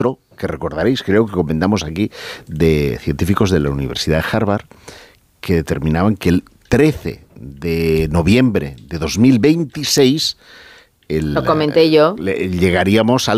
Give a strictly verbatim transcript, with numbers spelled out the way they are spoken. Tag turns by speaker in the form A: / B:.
A: que recordaréis, creo que comentamos aquí, de científicos de la Universidad de Harvard, que determinaban que el trece de noviembre de dos mil veintiséis... El,
B: Lo comenté yo.
A: Le, llegaríamos al